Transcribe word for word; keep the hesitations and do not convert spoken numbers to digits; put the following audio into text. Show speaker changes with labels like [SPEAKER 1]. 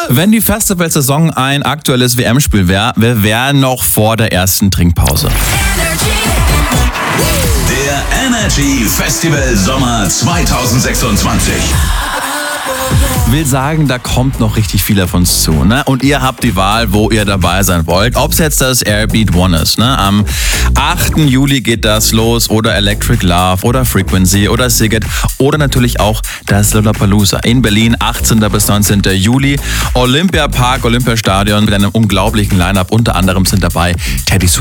[SPEAKER 1] Wenn die Festivalsaison ein aktuelles W M-Spiel wäre, wir wären noch vor der ersten Trinkpause.
[SPEAKER 2] Der Energy Festival Sommer zwanzig sechsundzwanzig.
[SPEAKER 1] Will sagen, da kommt noch richtig viel auf uns zu. Ne? Und ihr habt die Wahl, wo ihr dabei sein wollt. Ob es jetzt das Airbeat One ist. Ne? Am achten Juli geht das los. Oder Electric Love oder Frequency oder Siget. Oder natürlich auch das Lollapalooza in Berlin, achtzehnten bis neunzehnten Juli. Olympiapark, Olympiastadion mit einem unglaublichen Line-Up. Unter anderem sind dabei Teddy